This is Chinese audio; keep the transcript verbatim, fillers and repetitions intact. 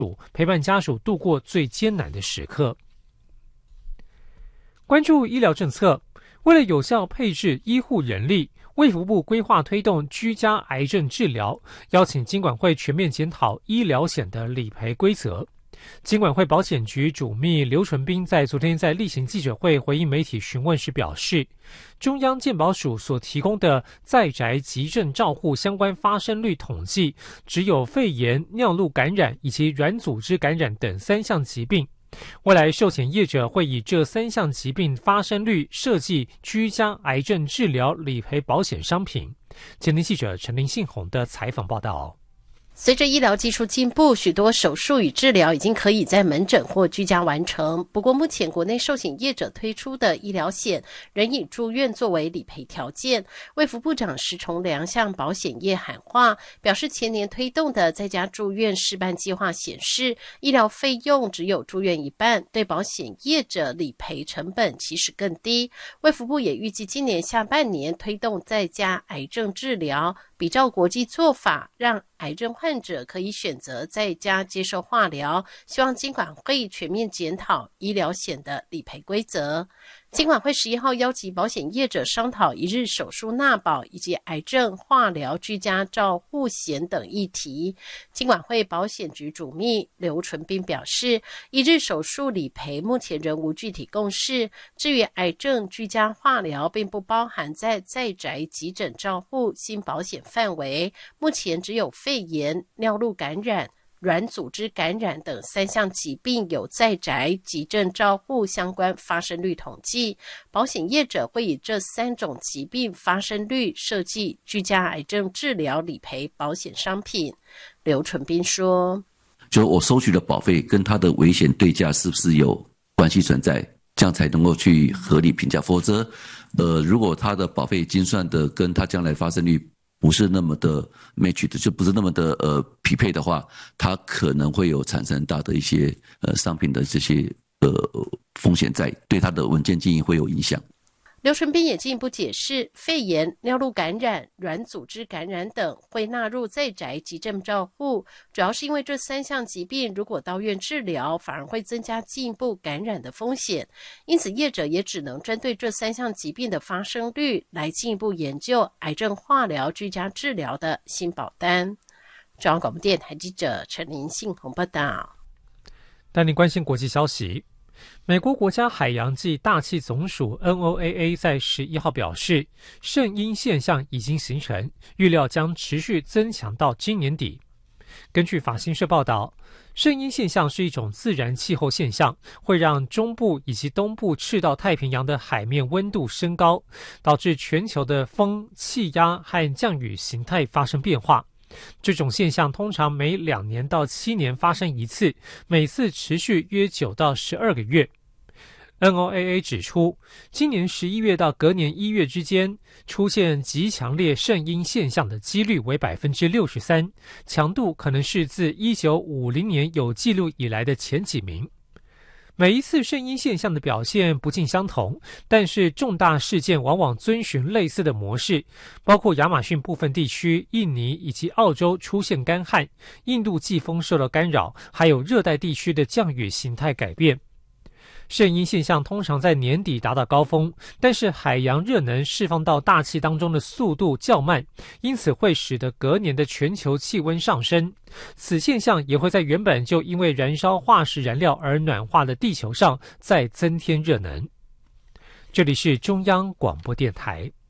陪伴家属度过最艰难的时刻。关注医疗政策，为了有效配置医护人力，卫福部规划推动居家癌症治疗，邀请金管会全面检讨医疗险的理赔规则。金管会保险局主秘刘纯斌在昨天在例行记者会回应媒体询问时表示，中央健保署所提供的在宅急症照护相关发生率统计，只有肺炎、尿路感染以及软组织感染等三项疾病。未来寿险业者会以这三项疾病发生率设计居家癌症治疗理赔保险商品。前天记者陈林信宏的采访报道。 随着医疗技术进步，许多手术与治疗已经可以在门诊或居家完成。不过，目前国内寿险业者推出的医疗险仍以住院作为理赔条件。卫福部长石崇良向保险业喊话，表示前年推动的在家住院试办计划显示，医疗费用只有住院一半，对保险业者理赔成本其实更低。卫福部也预计今年下半年推动在家癌症治疗，比照国际做法，让癌症患者可以选择在家接受化疗，希望金管会全面检讨医疗险的理赔规则。金管会十一号邀集保险业者商讨一日手术纳保以及癌症化疗居家照护险等议题。金管会保险局主秘刘纯斌表示，一日手术理赔目前仍无具体共识，至于癌症居家化疗并不包含在在宅急诊照护新保险范围，目前只有肺炎、尿路感染、软组织感染等三项疾病有在宅急症照护相关发生率统计，保险业者会以这三种疾病发生率设计居家癌症治疗理赔保险商品。刘纯斌说， 就是我收取的保费跟它的危险对价是不是有关系存在，这样才能够去合理评价，否则呃，如果它的保费精算的跟它将来发生率不是那么的 match 的，就不是那么的呃匹配的话，它可能会有产生很大的一些呃商品的这些呃风险在，对它的稳健经营会有影响。 刘纯斌也进一步解释，肺炎、尿路感染、软组织感染等会纳入在宅急症照护，主要是因为这三项疾病如果到院治疗，反而会增加进一步感染的风险，因此业者也只能针对这三项疾病的发生率来进一步研究癌症化疗居家治疗的新保单。中央广播电台记者陈林信宏报道。 带您关心国际消息。美国国家海洋暨大气总署 N O A A 在十一号表示，圣婴现象已经形成，预料将持续增强到今年底。根据法新社报道，圣婴现象是一种自然气候现象，会让中部以及东部赤道太平洋的海面温度升高，导致全球的风、气压和降雨形态发生变化。这种现象通常每两年到七年发生一次，每次持续约九到十二个月。N O A A 指出，今年十一月到隔年一月之间出现极强烈圣婴现象的几率为 百分之六十三， 强度可能是自一九五零年有记录以来的前几名。每一次圣婴现象的表现不尽相同，但是重大事件往往遵循类似的模式，包括亚马逊部分地区、印尼以及澳洲出现干旱，印度季风受到干扰，还有热带地区的降雨形态改变。圣婴现象通常在年底达到高峰，但是海洋热能释放到大气当中的速度较慢，因此会使得隔年的全球气温上升。此现象也会在原本就因为燃烧化石燃料而暖化的地球上再增添热能。这里是中央广播电台。